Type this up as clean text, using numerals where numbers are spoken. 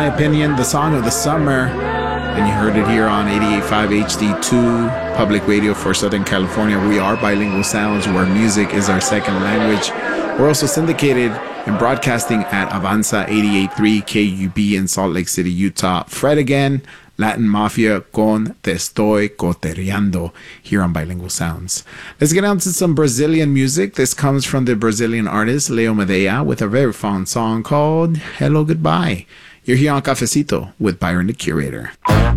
opinion, the song of the summer. And you heard it here on 88.5 HD2 Public Radio for Southern California. We are Bilingual Sounds, where music is our second language. We're also syndicated and broadcasting at Avanza 88.3 KUB in Salt Lake City, Utah. Fred again, Latin Mafia con Te Estoy Cotereando here on Bilingual Sounds. Let's get on to some Brazilian music. This comes from the Brazilian artist Leo Medea with a very fun song called Hello Goodbye. You're here on Cafecito with Byron the Curator.